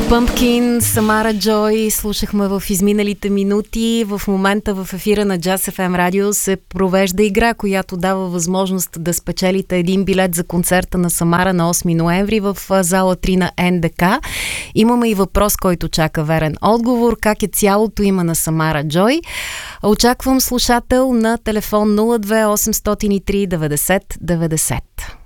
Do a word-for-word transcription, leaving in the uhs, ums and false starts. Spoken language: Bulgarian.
Pumpkin, Самара Джой слушахме в изминалите минути. В момента в ефира на Jazz еф ем Радио се провежда игра, която дава възможност да спечелите един билет за концерта на Самара на осми ноември в зала три на ен де ка. Имаме и въпрос, който чака верен отговор. Как е цялото име на Самара Джой? Очаквам слушател на телефон нула две осемстотин и три деветдесет деветдесет.